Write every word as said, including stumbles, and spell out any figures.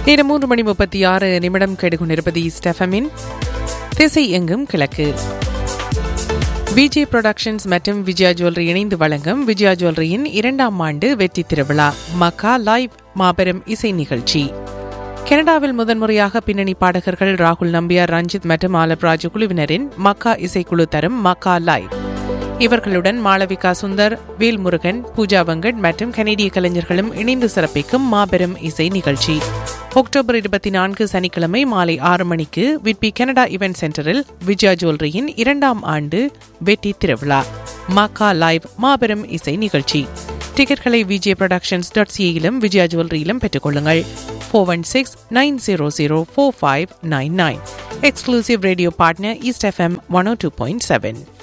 நேரம் மூன்று மணி முப்பத்தி ஆறு நிமிடம் கேட்டுக்கொண்டிருப்பது ஸ்டெஃபமின் திசை எங்கும் கிழக்கு. விஜய் புரொடக்ஷன்ஸ் மற்றும் விஜயா ஜுவல்லரி இணைந்து வழங்கும் விஜயா ஜுவல்லரியின் இரண்டாம் ஆண்டு வெற்றி திருவிழா மக்கா லைவ் மாபெரும் இசை நிகழ்ச்சி. கனடாவில் முதன்முறையாக பின்னணி பாடகர்கள் ராகுல் நம்பியார், ரஞ்சித் மற்றும் ஆலப் ராஜு குழுவினரின் மக்கா இசைக்குழு தரும் மக்கா லைவ். இவர்களுடன் மாளவிகா சுந்தர், வேல்முருகன், பூஜா வெங்கட் மற்றும் கனேடிய கலைஞர்களும் இணைந்து சிறப்பிக்கும் மாபெரும் இசை நிகழ்ச்சி அக்டோபர் இருபத்தி நான்கு சனிக்கிழமை மாலை ஆறு மணிக்கு விட்பி கனடா இவென்ட் சென்டரில் விஜயா ஜுவல்லரியின் இரண்டாம் ஆண்டு வெற்றி திருவிழா மக்கா லைவ் மாபெரும் இசை நிகழ்ச்சி. டிக்கெட்களை விஜே ப்ரொடக்ஷன்ஸ் டாட் சிஏயிலும் விஜயா ஜுவல்லரியிலும் பெற்றுக் கொள்ளுங்கள். Four one six nine zero zero four five nine nine. Exclusive radio partner east FM one ஓ டூ பாயிண்ட் செவன்.